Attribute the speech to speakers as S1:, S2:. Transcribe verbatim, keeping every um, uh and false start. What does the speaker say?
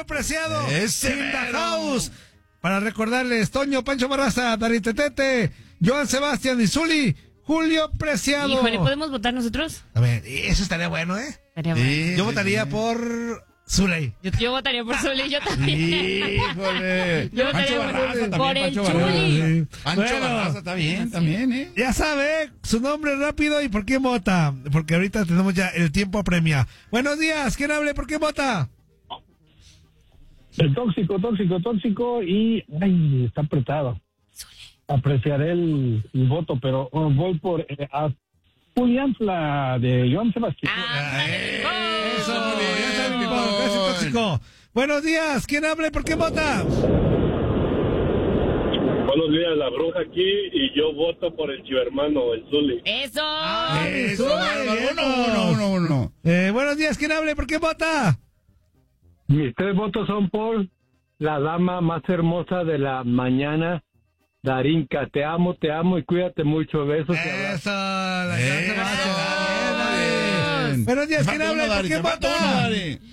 S1: Julio Preciado,
S2: Ese
S1: in the
S2: mero.
S1: house. Para recordarles, Toño, Pancho Barraza, Daritete, Joan Sebastián y Zuli, Julio Preciado.
S3: Híjole, ¿podemos votar nosotros?
S1: A ver, eso estaría bueno, ¿eh?
S3: Estaría
S2: Sí,
S3: bueno.
S1: Yo
S2: sí,
S1: votaría
S2: sí.
S1: por Zuley.
S3: Yo, yo votaría por Zuli, yo también.
S2: Híjole.
S3: Yo
S2: Pancho
S3: votaría
S2: Barraza
S3: por
S2: también,
S3: el
S2: Pancho Barraza.
S3: Chuli.
S2: Pancho
S1: Bueno.
S2: Barraza está bien, también, ¿eh?
S1: Ya sabe, su nombre rápido y por qué vota. Porque ahorita tenemos ya el tiempo apremia. Buenos días, ¿quién hable? ¿Por qué vota?
S4: El tóxico, tóxico, tóxico y... Ay, está apretado. Apreciaré el, el voto, pero oh, voy por eh, a Julián, la de Joan Sebastián.
S3: Ándale,
S1: Eso,
S3: gol.
S2: muy bien,
S1: ya sabe,
S2: muy
S1: tipo,
S2: bien.
S1: gracias, tóxico. Buenos días, ¿quién hable? ¿Por qué vota?
S5: Buenos días, la bruja aquí y yo voto por el chivermano, el Zuli.
S3: Eso.
S2: Eso,
S1: Zuli,
S2: bárbaro.
S1: bien,
S2: Uno, uno, uno, uno.
S1: Eh, buenos días, ¿quién hable? ¿Por qué vota?
S4: Mis tres votos son por la dama más hermosa de la mañana, Darinka. Te amo, te amo y cuídate mucho. Besos. y abrazos.
S1: Eso, la
S2: Eso,
S1: gran Sebastián.
S2: bien,
S1: Buenos días,
S2: Te
S1: ¿quién
S2: falta
S1: habla?
S2: uno,
S1: ¿Por
S2: Dari,
S1: qué
S2: te falta uno,
S1: vota?
S2: Dari.